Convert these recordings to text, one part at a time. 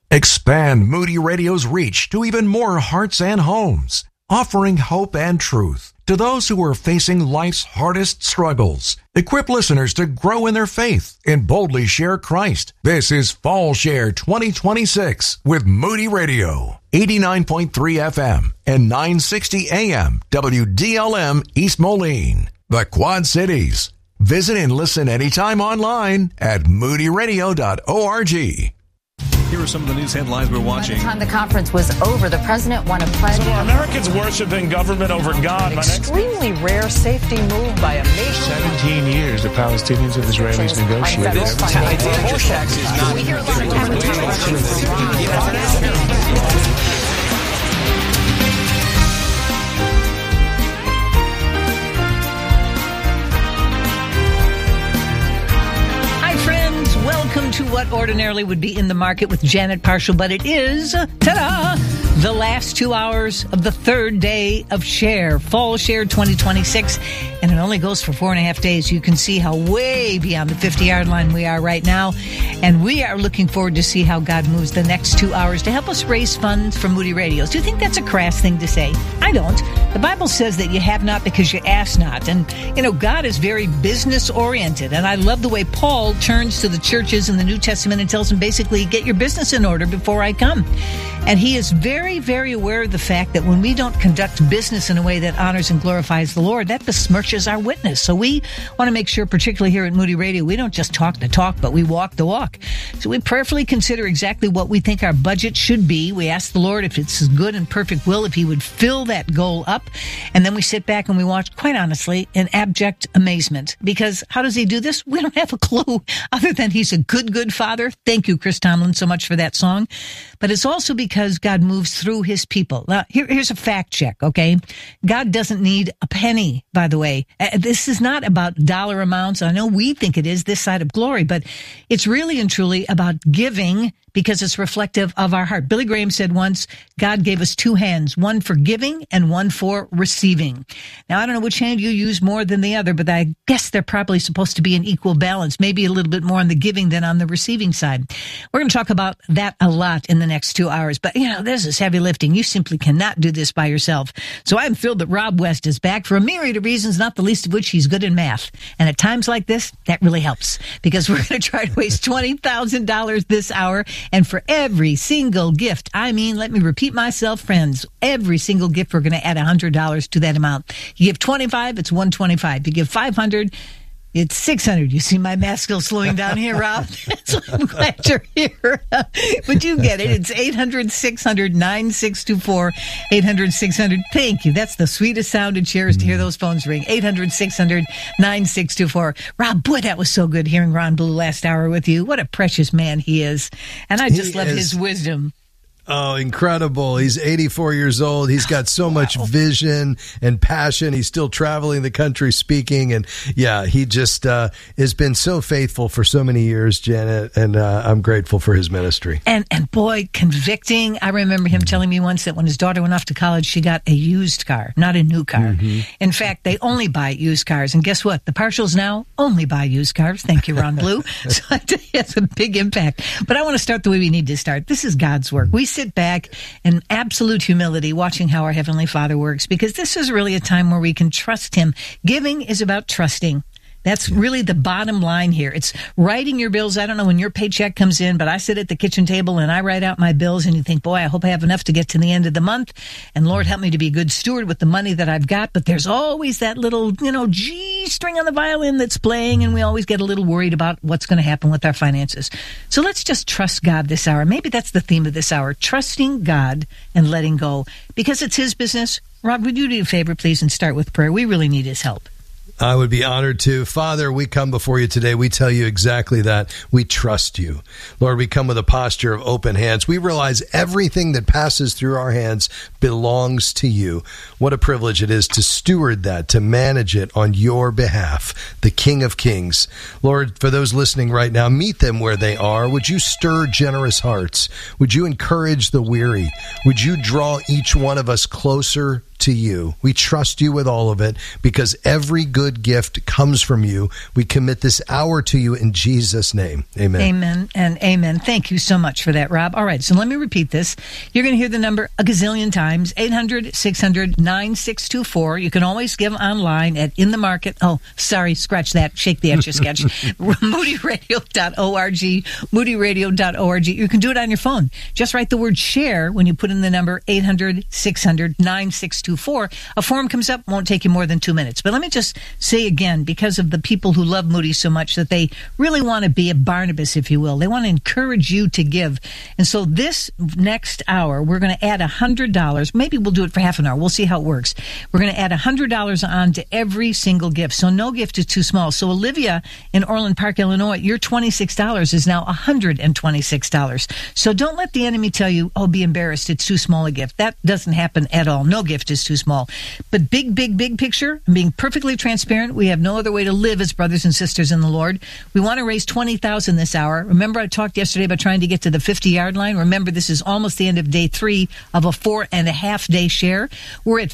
Expand Moody Radio's reach to even more hearts and homes, offering hope and truth to those who are facing life's hardest struggles. Equip listeners to grow in their faith and boldly share Christ. This is Fall Share 2026 with Moody Radio, 89.3 FM and 960 AM WDLM East Moline, the Quad Cities. Visit and listen anytime online at moodyradio.org. Here are some of the news headlines we're watching. By the time the conference was over, the president won a pledge. So are Americans worshiping government over God? Extremely rare safety move by a nation. 17 years the Palestinians and Israelis negotiated. We hear a lot of Welcome to what ordinarily would be in the market with Janet Parshall, but it is, ta-da, the last 2 hours of the third day of Share, Fall Share 2026, and it only goes for 4.5 days. You can see how way beyond the 50-yard line we are right now, and we are looking forward to see how God moves the next 2 hours to help us raise funds for Moody Radios. Do you think that's a crass thing to say? I don't. The Bible says that you have not because you ask not, and, God is very business-oriented, and I love the way Paul turns to the churches in the New Testament and tells them basically, get your business in order before I come. And he is very, very aware of the fact that when we don't conduct business in a way that honors and glorifies the Lord, that besmirches our witness. So we want to make sure, particularly here at Moody Radio, we don't just talk the talk, but we walk the walk. So we prayerfully consider exactly what we think our budget should be. We ask the Lord if it's His good and perfect will, if He would fill that goal up. And then we sit back and we watch, quite honestly, in abject amazement. Because how does He do this? We don't have a clue other than He's a good Father. Thank you, Chris Tomlin, so much for that song. But it's also because God moves through His people. Now, here's a fact check, okay? God doesn't need a penny, by the way. This is not about dollar amounts. I know we think it is this side of glory, but it's really and truly about giving because it's reflective of our heart. Billy Graham said once, God gave us two hands, one for giving and one for receiving. Now, I don't know which hand you use more than the other, but I guess they're probably supposed to be in equal balance, maybe a little bit more on the giving than on the receiving side. We're going to talk about that a lot in the next 2 hours, but this is heavy lifting. You simply cannot do this by yourself. So I'm thrilled that Rob West is back for a myriad of reasons, not the least of which he's good in math. And at times like this, that really helps because we're going to try to raise $20,000 this hour. And for every single gift, let me repeat myself, friends, every single gift, we're going to add $100 to that amount. You give 25, it's 125. You give 500, it's 600. You see my math skills slowing down here, Rob? So I'm glad you're here. But you get it. It's 800-600-9624. 800-600. Thank you. That's the sweetest sound in Shares to hear those phones ring. 800-600-9624. Rob, boy, that was so good hearing Ron Blue last hour with you. What a precious man he is. And I just love his wisdom. Oh, incredible. He's 84 years old. He's got so much vision and passion. He's still traveling the country speaking. And yeah, he just has been so faithful for so many years, Janet. And I'm grateful for his ministry. And boy, convicting. I remember him telling me once that when his daughter went off to college, she got a used car, not a new car. Mm-hmm. In fact, they only buy used cars. And guess what? The Parshalls now only buy used cars. Thank you, Ron Blue. So I tell you, it's a big impact. But I want to start the way we need to start. This is God's work. We sit back in absolute humility watching how our Heavenly Father works because this is really a time where we can trust Him. Giving is about trusting. That's really the bottom line here. It's writing your bills. I don't know when your paycheck comes in, but I sit at the kitchen table and I write out my bills and you think, boy, I hope I have enough to get to the end of the month. And Lord, help me to be a good steward with the money that I've got. But there's always that little, G string on the violin that's playing. And we always get a little worried about what's going to happen with our finances. So let's just trust God this hour. Maybe that's the theme of this hour, trusting God and letting go because it's His business. Rob, would you do a favor, please, and start with prayer? We really need His help. I would be honored to. Father, we come before you today. We tell you exactly that. We trust you. Lord, we come with a posture of open hands. We realize everything that passes through our hands belongs to you. What a privilege it is to steward that, to manage it on your behalf, the King of Kings. Lord, for those listening right now, meet them where they are. Would you stir generous hearts? Would you encourage the weary? Would you draw each one of us closer to you? We trust you with all of it because every good good gift comes from you. We commit this hour to you in Jesus' name. Amen. Amen and amen. Thank you so much for that, Rob. All right, so let me repeat this. You're going to hear the number a gazillion times, 800-600-9624. You can always give online at In the Market. Oh, sorry, scratch that. Shake the Etch-a-Sketch. moodyradio.org, moodyradio.org. You can do it on your phone. Just write the word share when you put in the number 800-600-9624. A form comes up, won't take you more than 2 minutes. But let me just say again, because of the people who love Moody so much, that they really want to be a Barnabas, if you will. They want to encourage you to give. And so this next hour, we're going to add $100. Maybe we'll do it for half an hour. We'll see how it works. We're going to add $100 on to every single gift. So no gift is too small. So Olivia in Orland Park, Illinois, your $26 is now $126. So don't let the enemy tell you, oh, be embarrassed, it's too small a gift. That doesn't happen at all. No gift is too small. But big picture, I'm being perfectly transparent. We have no other way to live as brothers and sisters in the Lord. We want to raise $20,000 this hour. Remember, I talked yesterday about trying to get to the 50-yard line. Remember, this is almost the end of day 3 of a 4.5-day share. We're at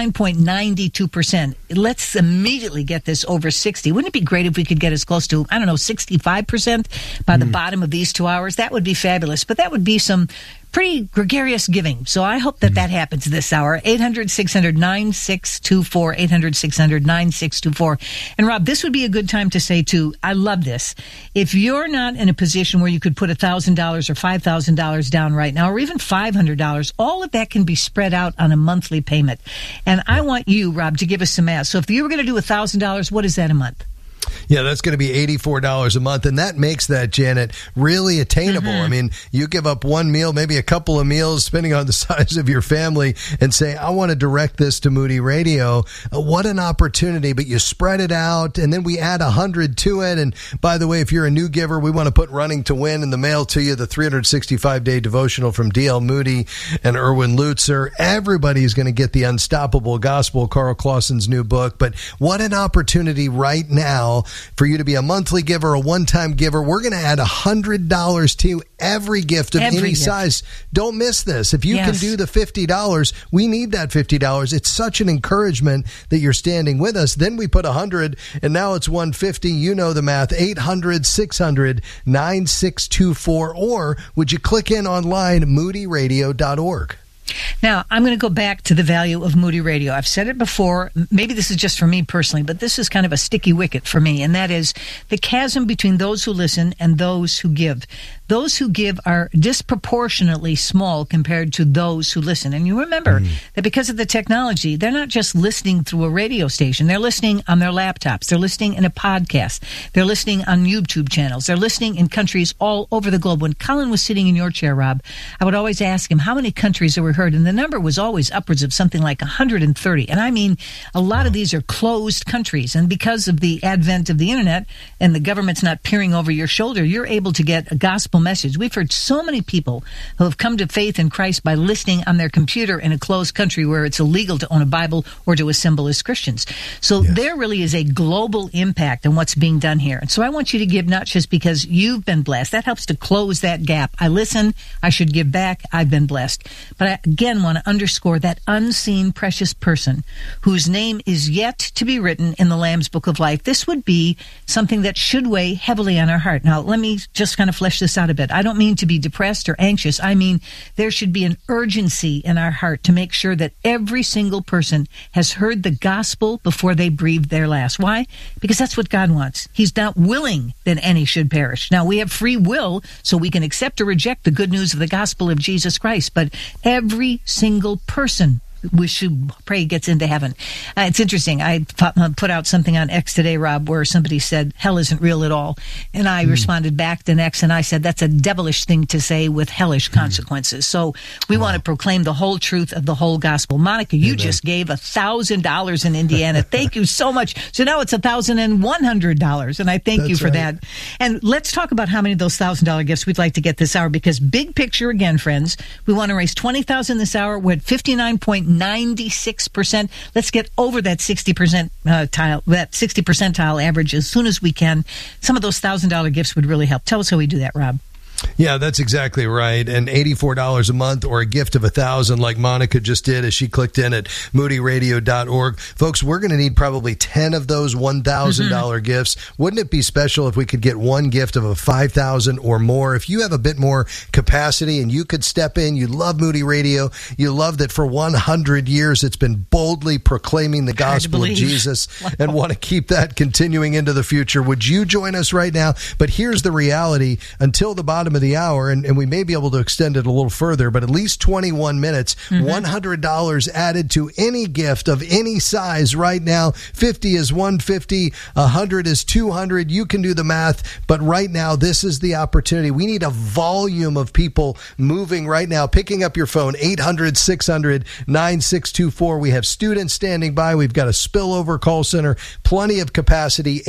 59.92%. Let's immediately get this over 60. Wouldn't it be great if we could get as close to, 65% by the bottom of these 2 hours? That would be fabulous. But that would be some pretty gregarious giving. So I hope that happens this hour. 800-600-9624, 800-600-9624. And Rob, this would be a good time to say, too, I love this. If you're not in a position where you could put $1,000 or $5,000 down right now, or even $500, all of that can be spread out on a monthly payment. And I want you, Rob, to give us some math. So if you were going to do $1,000, what is that a month? Yeah, that's going to be $84 a month, and that makes that, Janet, really attainable. I mean, you give up one meal, maybe a couple of meals, depending on the size of your family, and say, I want to direct this to Moody Radio. What an opportunity, but you spread it out, and then we add 100 to it. And by the way, if you're a new giver, we want to put Running to Win in the mail to you, the 365-day devotional from D.L. Moody and Erwin Lutzer. Everybody's going to get the Unstoppable Gospel, Carl Clausen's new book. But what an opportunity right now for you to be a monthly giver, a one-time giver. We're going to add $100 to every gift of any size. Don't miss this. If you can do the $50, we need that $50. It's such an encouragement that you're standing with us. Then we put 100, and now it's 150. You know the math. 800-600-9624. Or would you click in online, moodyradio.org. Now, I'm going to go back to the value of Moody Radio. I've said it before. Maybe this is just for me personally, but this is kind of a sticky wicket for me, and that is the chasm between those who listen and those who give. Those who give are disproportionately small compared to those who listen. And you remember that because of the technology, they're not just listening through a radio station. They're listening on their laptops. They're listening in a podcast. They're listening on YouTube channels. They're listening in countries all over the globe. When Colin was sitting in your chair, Rob, I would always ask him how many countries there were heard, and the number was always upwards of something like 130. And I mean, a lot of these are closed countries. And because of the advent of the internet and the government's not peering over your shoulder, you're able to get a gospel message. We've heard so many people who have come to faith in Christ by listening on their computer in a closed country where it's illegal to own a Bible or to assemble as Christians. So there really is a global impact on what's being done here. And so I want you to give not just because you've been blessed. That helps to close that gap. I listen. I should give back. I've been blessed. But I again want to underscore that unseen precious person whose name is yet to be written in the Lamb's Book of Life. This would be something that should weigh heavily on our heart. Now, let me just kind of flesh this out a bit. I don't mean to be depressed or anxious. I mean there should be an urgency in our heart to make sure that every single person has heard the gospel before they breathe their last. Why? Because that's what God wants. He's not willing that any should perish. Now, we have free will, so we can accept or reject the good news of the gospel of Jesus Christ, but every single person we should pray gets into heaven. It's interesting. I put out something on X today, Rob, where somebody said hell isn't real at all. And I responded back to X and I said, that's a devilish thing to say with hellish consequences. So we want to proclaim the whole truth of the whole gospel. Monica, you just gave $1,000 in Indiana. Thank you so much. So now it's $1,100. And I thank you for that. And let's talk about how many of those $1,000 gifts we'd like to get this hour, because big picture again, friends, we want to raise $20,000 this hour. We're at 59.96%. Let's get over that 60% that 60 percentile average as soon as we can. Some of those $1,000 gifts would really help. Tell us how we do that, Rob. Yeah, that's exactly right. And $84 a month or a gift of $1,000 like Monica just did as she clicked in at moodyradio.org. Folks, we're going to need probably 10 of those $1,000 gifts. Wouldn't it be special if we could get one gift of a $5,000 or more? If you have a bit more capacity and you could step in, you love Moody Radio, you love that for 100 years it's been boldly proclaiming the gospel of Jesus and want to keep that continuing into the future, would you join us right now? But here's the reality. Until the bottom of the hour, and we may be able to extend it a little further, but at least 21 minutes, $100 added to any gift of any size right now. 50 is 150, 100 is 200. You can do the math, but right now, this is the opportunity. We need a volume of people moving right now. Picking up your phone, 800-600-9624. We have students standing by. We've got a spillover call center, plenty of capacity,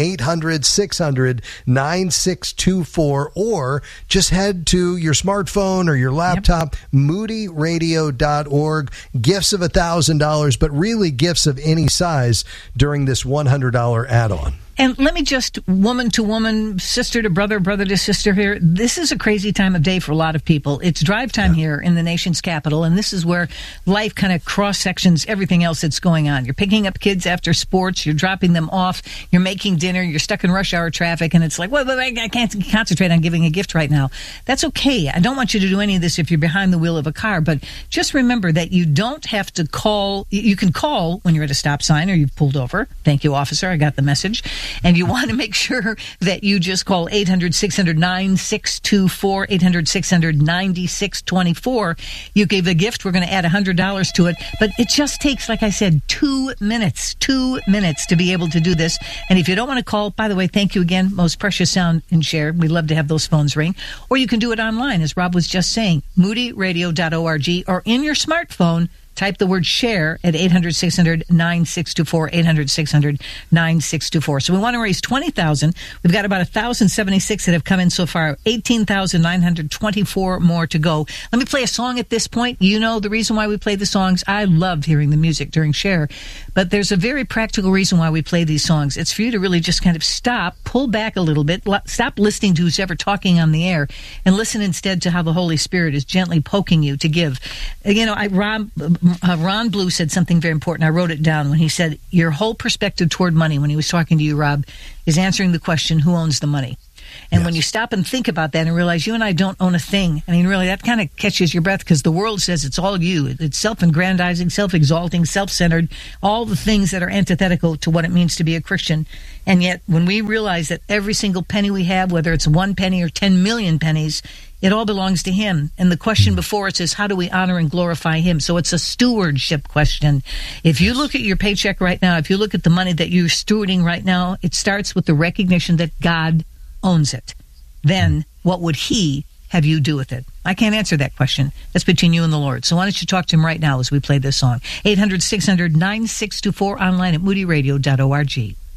800-600-9624, or just head to your smartphone or your laptop, moodyradio.org. Gifts of $1,000, but really gifts of any size during this $100 add-on. And let me just, woman to woman, sister to brother, brother to sister here, this is a crazy time of day for a lot of people. It's drive time here in the nation's capital, and this is where life kind of cross-sections everything else that's going on. You're picking up kids after sports, you're dropping them off, you're making dinner, you're stuck in rush hour traffic, and it's like, well, I can't concentrate on giving a gift right now. That's okay. I don't want you to do any of this if you're behind the wheel of a car, but just remember that you don't have to call. You can call when you're at a stop sign or you've pulled over. Thank you, officer. I got the message. And you want to make sure that you just call 800-600-9624, 800-600-9624. You gave a gift. We're going to add $100 to it. But it just takes, like I said, 2 minutes to be able to do this. And if you don't want to call, by the way, thank you again. Most precious sound and share. We love to have those phones ring. Or you can do it online, as Rob was just saying, moodyradio.org, or in your smartphone, type the word share at 800-600-9624, 800-600-9624. So we want to raise $20,000. We've got about 1,076 that have come in so far, 18,924 more to go. Let me play a song at this point. You know the reason why we play the songs. I loved hearing the music during Share, but there's a very practical reason why we play these songs. It's for you to really just kind of stop, pull back a little bit, stop listening to who's ever talking on the air, and listen instead to how the Holy Spirit is gently poking you to give. You know, Ron Blue said something very important. I wrote it down when he said, your whole perspective toward money, when he was talking to you, Rob, is answering the question, who owns the money? And when you stop and think about that and realize you and I don't own a thing, I mean, really, that kind of catches your breath, because the world says it's all you. It's self-aggrandizing, self-exalting, self-centered, all the things that are antithetical to what it means to be a Christian. And yet, when we realize that every single penny we have, whether it's 1 penny or 10 million pennies, it all belongs to Him. And the question before us is, how do we honor and glorify Him? So it's a stewardship question. If you look at your paycheck right now, if you look at the money that you're stewarding right now, it starts with the recognition that God owns it. Then what would He have you do with it? I can't answer that question. That's between you and the Lord. So why don't you talk to Him right now as we play this song? 800-600-9624, online at moodyradio.org.